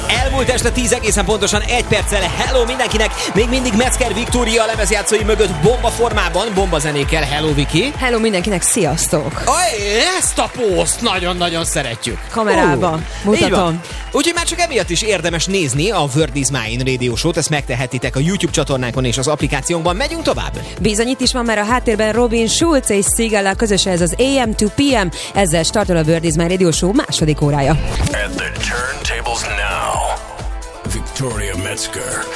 Elmúlt este 10 egészen pontosan 1 perccel. Hello mindenkinek! Még mindig Metzger Viktória a lemezjátszói mögött bomba formában, bombazenékkel. Hello Viki! Hello mindenkinek, sziasztok! Ezt a pószt nagyon-nagyon szeretjük. Kamerába mutatom. Úgyhogy már csak emiatt is érdemes nézni a Word is Mine Radio Show-t, ezt megtehetitek a YouTube csatornánkon és az applikációnkban. Megyünk tovább? Bizony, itt is van már a háttérben Robin Schulz és Sigala közösen, ez az AM to PM. Ezzel startol a Word is Mine Radio Show második órája. At the turntables now, Victoria Metzger.